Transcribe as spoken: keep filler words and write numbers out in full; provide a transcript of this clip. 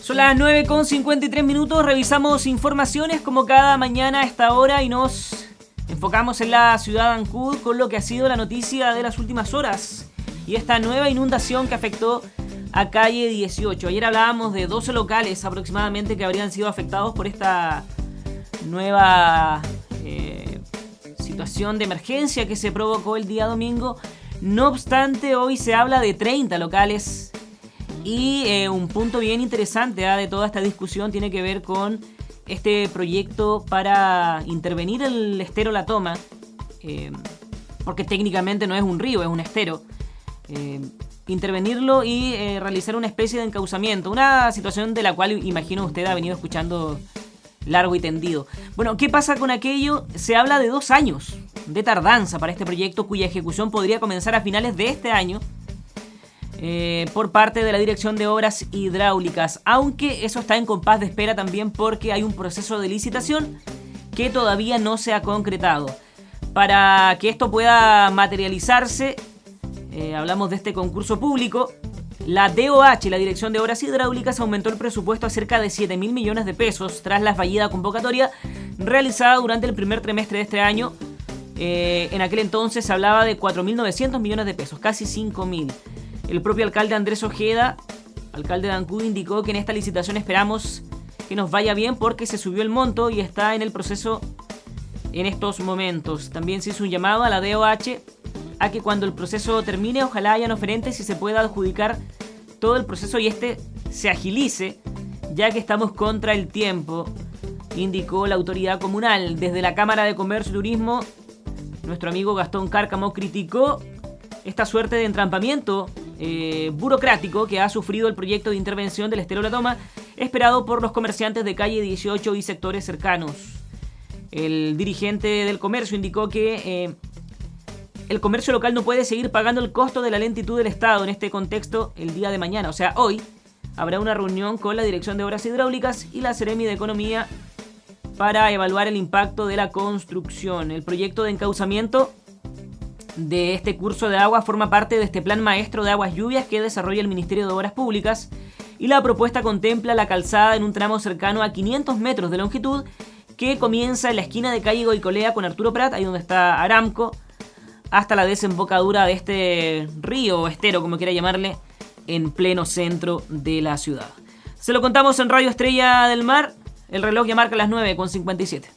Son las nueve con cincuenta y tres minutos, revisamos informaciones como cada mañana a esta hora y nos enfocamos en la ciudad de Ancud con lo que ha sido la noticia de las últimas horas y esta nueva inundación que afectó a calle dieciocho. Ayer hablábamos de doce locales aproximadamente que habrían sido afectados por esta nueva eh, situación de emergencia que se provocó el día domingo. No obstante, hoy se habla de treinta locales. Y eh, un punto bien interesante ¿eh? de toda esta discusión tiene que ver con este proyecto para intervenir el estero La Toma, eh, porque técnicamente no es un río, es un estero. Eh, intervenirlo y eh, realizar una especie de encauzamiento, una situación de la cual imagino usted ha venido escuchando largo y tendido. Bueno, ¿qué pasa con aquello? Se habla de dos años de tardanza para este proyecto cuya ejecución podría comenzar a finales de este año. Eh, por parte de la Dirección de Obras Hidráulicas, aunque eso está en compás de espera también porque hay un proceso de licitación que todavía no se ha concretado. Para que esto pueda materializarse, eh, hablamos de este concurso público, la D O H, la Dirección de Obras Hidráulicas, aumentó el presupuesto a cerca de siete mil millones de pesos tras la fallida convocatoria realizada durante el primer trimestre de este año. Eh, en aquel entonces se hablaba de cuatro mil novecientos millones de pesos, casi cinco mil. El propio alcalde Andrés Ojeda, alcalde de Ancud, indicó que en esta licitación esperamos que nos vaya bien porque se subió el monto y está en el proceso en estos momentos. También se hizo un llamado a la D O H a que cuando el proceso termine, ojalá hayan oferentes y se pueda adjudicar todo el proceso y este se agilice, ya que estamos contra el tiempo, indicó la autoridad comunal. Desde la Cámara de Comercio y Turismo, nuestro amigo Gastón Cárcamo criticó esta suerte de entrampamiento Eh, burocrático que ha sufrido el proyecto de intervención del estero La Toma, esperado por los comerciantes de calle dieciocho y sectores cercanos. El dirigente del comercio indicó que eh, el comercio local no puede seguir pagando el costo de la lentitud del Estado. En este contexto, el día de mañana, o sea, hoy, habrá una reunión con la Dirección de Obras Hidráulicas y la Seremi de Economía para evaluar el impacto de la construcción. El proyecto de encauzamiento de este curso de agua forma parte de este plan maestro de aguas lluvias que desarrolla el Ministerio de Obras Públicas y la propuesta contempla la calzada en un tramo cercano a quinientos metros de longitud que comienza en la esquina de calle Goicolea con Arturo Prat, ahí donde está Aramco, hasta la desembocadura de este río o estero, como quiera llamarle, en pleno centro de la ciudad. Se lo contamos en Radio Estrella del Mar, el reloj ya marca las nueve con cincuenta y siete.